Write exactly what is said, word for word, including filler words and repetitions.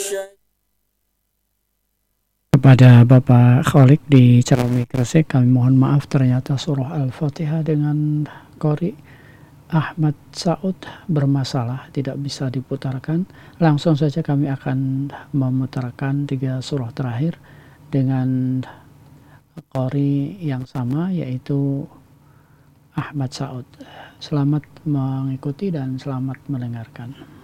Kepada Bapak Kholik di Cerami Gresik, kami mohon maaf ternyata surah Al-Fatihah dengan Qori Ahmad Saud bermasalah, tidak bisa diputarkan. Langsung saja kami akan memutarkan tiga surah terakhir dengan Qori yang sama, yaitu Ahmad Saud. Selamat mengikuti dan selamat mendengarkan.